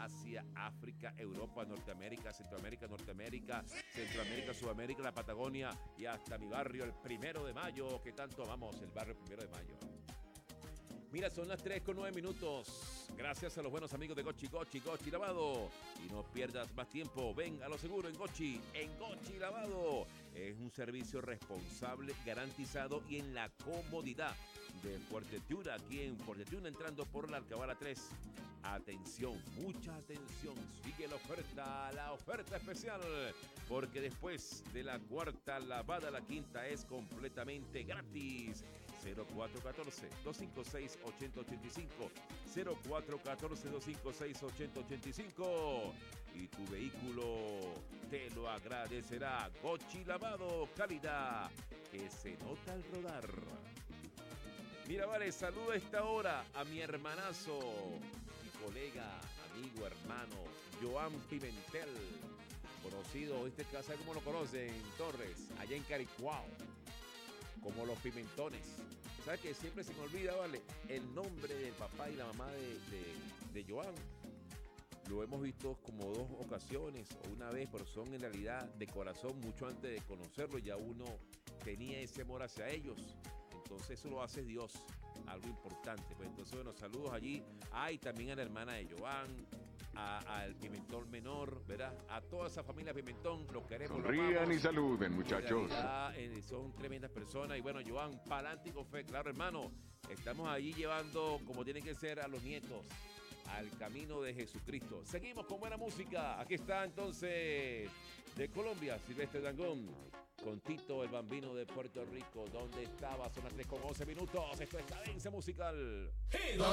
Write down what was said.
Asia, África, Europa, Norteamérica, Centroamérica, Sudamérica, la Patagonia y hasta mi barrio, el 1 de Mayo, que tanto amamos, el barrio 1 de Mayo. Mira, son las 3:09. Gracias a los buenos amigos de Gochi Lavado. Y no pierdas más tiempo. Ven a lo seguro en Gochi Lavado. Es un servicio responsable, garantizado y en la comodidad de Puerto Tiuna, aquí en Puerto Tiuna, entrando por la Alcabala 3. Atención, mucha atención. Sigue la oferta especial, porque después de la cuarta lavada, la quinta es completamente gratis. 0414-256-8085, 0414-256-8085, y tu vehículo te lo agradecerá. Gochi Lavado, calidad que se nota al rodar. Mira, vale, saludo a esta hora a mi hermanazo, mi colega, amigo, hermano, Joan Pimentel, conocido, ¿sabe cómo lo conocen, Torres? Allá en Caricuao, como los Pimentones. ¿Sabes que siempre se me olvida, vale, el nombre del papá y la mamá de Joan? Lo hemos visto como 2 ocasiones o una vez, pero son en realidad de corazón. Mucho antes de conocerlo ya uno tenía ese amor hacia ellos. Entonces eso lo hace Dios, algo importante. Pues entonces, bueno, saludos allí. Y también a la hermana de Joan, al Pimentón menor, ¿verdad? A toda esa familia Pimentón, los queremos. Sonrían y saluden, muchachos. Son tremendas personas. Y bueno, Joan, pa'lante y con fe, claro, hermano. Estamos allí llevando, como tiene que ser, a los nietos al camino de Jesucristo. Seguimos con buena música. Aquí está entonces de Colombia, Silvestre Dangond, con Tito el Bambino de Puerto Rico. ¿Dónde estaba? Son las 3:11. Esto es Cadencia Musical.